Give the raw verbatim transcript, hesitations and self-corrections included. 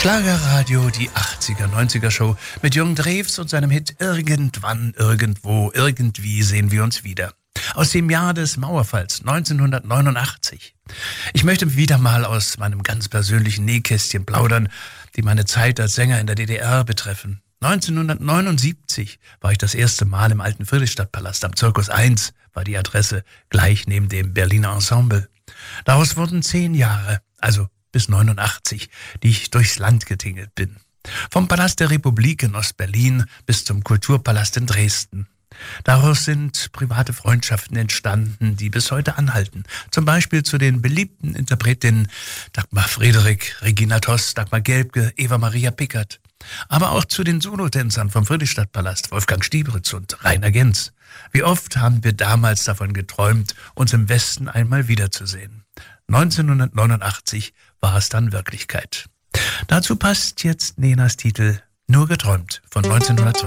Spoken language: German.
Schlagerradio, die achtziger, neunziger Show mit Jürgen Drews und seinem Hit Irgendwann, Irgendwo, Irgendwie sehen wir uns wieder. Aus dem Jahr des Mauerfalls neunzehnhundertneunundachtzig. Ich möchte wieder mal aus meinem ganz persönlichen Nähkästchen plaudern, die meine Zeit als Sänger in der D D R betreffen. neunzehnhundertneunundsiebzig war ich das erste Mal im alten Friedrichstadtpalast. Am Zirkus eins war die Adresse, gleich neben dem Berliner Ensemble. Daraus wurden zehn Jahre, also bis neunundachtzig, die ich durchs Land getingelt bin. Vom Palast der Republik in Ostberlin bis zum Kulturpalast in Dresden. Daraus sind private Freundschaften entstanden, die bis heute anhalten. Zum Beispiel zu den beliebten Interpretinnen Dagmar Friedrich, Regina Toss, Dagmar Gelbke, Eva Maria Pickert. Aber auch zu den Solotänzern vom Friedrichstadtpalast, Wolfgang Stieglitz und Rainer Genz. Wie oft haben wir damals davon geträumt, uns im Westen einmal wiederzusehen. neunzehnhundertneunundachtzig war es dann Wirklichkeit. Dazu passt jetzt Nenas Titel Nur geträumt von neunzehnhundertzweiundachtzig.